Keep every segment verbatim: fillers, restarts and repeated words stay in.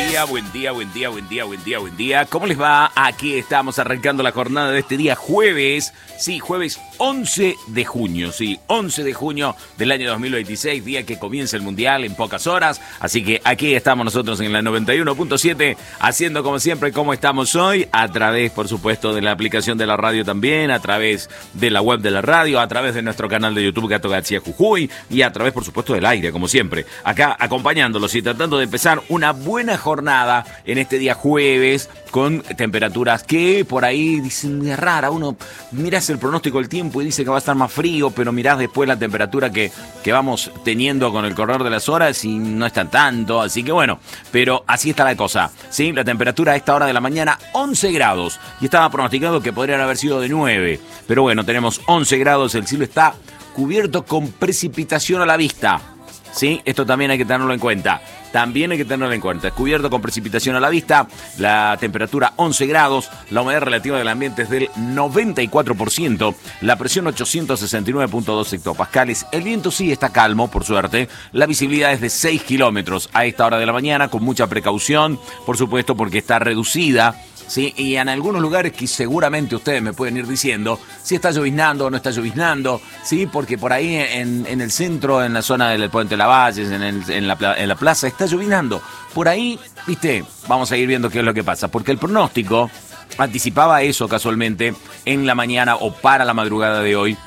día, buen día, buen día, buen día, buen día, buen día. ¿Cómo les va? Aquí estamos arrancando la jornada de este día jueves. Sí, jueves once de junio, sí, once de junio del año dos mil veintiséis, día que comienza el Mundial en pocas horas. Así que aquí estamos nosotros en la noventa y uno punto siete, haciendo como siempre, como estamos hoy, a través, por supuesto, de la aplicación de la radio también, a través de la web de la radio, a través de nuestro canal de YouTube Gato García Jujuy y a través, por supuesto, del aire, como siempre. Acá acompañándolos y tratando de empezar una buena jornada en este día jueves, con temperaturas que por ahí dicen es rara. Uno mirás el pronóstico del tiempo y dice que va a estar más frío, pero mirás después la temperatura que, que vamos teniendo con el correr de las horas y no está tanto, así que bueno, pero así está la cosa, ¿sí? La temperatura a esta hora de la mañana, once grados, y estaba pronosticado que podrían haber sido de nueve, pero bueno, tenemos once grados, el cielo está cubierto con precipitación a la vista. Sí, esto también hay que tenerlo en cuenta. También hay que tenerlo en cuenta. Es cubierto con precipitación a la vista. La temperatura once grados. La humedad relativa del ambiente es del noventa y cuatro por ciento. La presión ochocientos sesenta y nueve punto dos hectopascales. El viento sí está calmo, por suerte. La visibilidad es de seis kilómetros a esta hora de la mañana, con mucha precaución, por supuesto, porque está reducida. Sí, y en algunos lugares que seguramente ustedes me pueden ir diciendo si está lloviznando o no está lloviznando, sí, porque por ahí en, en el centro, en la zona del Puente Lavalle, en, el, en, la, en la plaza, está lloviznando. Por ahí, viste, vamos a ir viendo qué es lo que pasa, porque el pronóstico anticipaba eso casualmente en la mañana o para la madrugada de hoy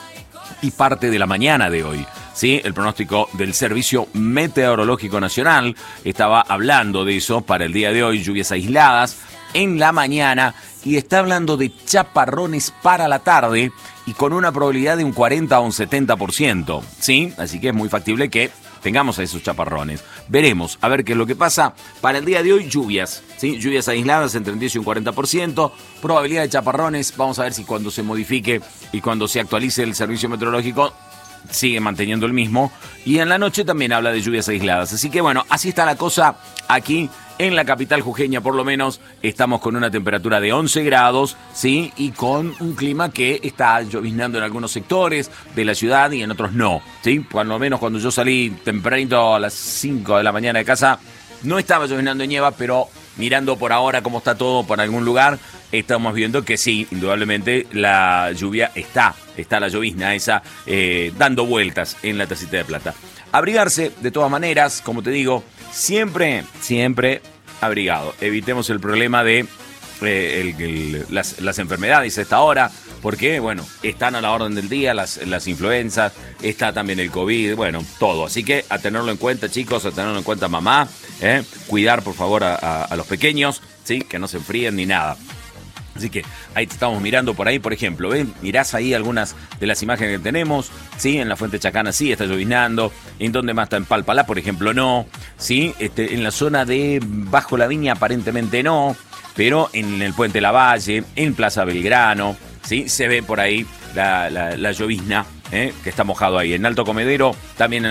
y parte de la mañana de hoy. Sí, el pronóstico del Servicio Meteorológico Nacional estaba hablando de eso para el día de hoy, lluvias aisladas en la mañana, y está hablando de chaparrones para la tarde y con una probabilidad de un cuarenta o un setenta por ciento, ¿sí? Así que es muy factible que tengamos a esos chaparrones. Veremos, a ver qué es lo que pasa. Para el día de hoy, lluvias, ¿sí? Lluvias aisladas entre un diez y un cuarenta por ciento, probabilidad de chaparrones. Vamos a ver si cuando se modifique y cuando se actualice el servicio meteorológico sigue manteniendo el mismo, y en la noche también habla de lluvias aisladas. Así que bueno, así está la cosa aquí en la capital jujeña. Por lo menos estamos con una temperatura de once grados, ¿sí? Y con un clima que está lloviznando en algunos sectores de la ciudad y en otros no, ¿sí? Por lo menos cuando yo salí tempranito a las cinco de la mañana de casa, no estaba lloviznando en nieva, pero mirando por ahora cómo está todo por algún lugar, estamos viendo que sí, indudablemente la lluvia está, está la llovizna esa eh, dando vueltas en la tacita de plata. Abrigarse, de todas maneras, como te digo, siempre, siempre abrigado. Evitemos el problema de eh, el, el, las, las enfermedades a esta hora, porque, bueno, están a la orden del día las, las influencias, está también el COVID, bueno, todo. Así que a tenerlo en cuenta, chicos, a tenerlo en cuenta, mamá, ¿eh? Cuidar, por favor, a, a, a los pequeños, ¿sí? Que no se enfríen ni nada. Así que ahí te estamos mirando por ahí, por ejemplo, ¿ven? Mirás ahí algunas de las imágenes que tenemos, ¿sí? En la Fuente Chacana sí está lloviznando, en donde más está en Palpalá, por ejemplo, no, ¿sí? Este, en la zona de Bajo la Viña aparentemente no, pero en el Puente Lavalle, en Plaza Belgrano, ¿sí? Se ve por ahí la, la, la llovizna, ¿eh? Que está mojado ahí. En Alto Comedero también.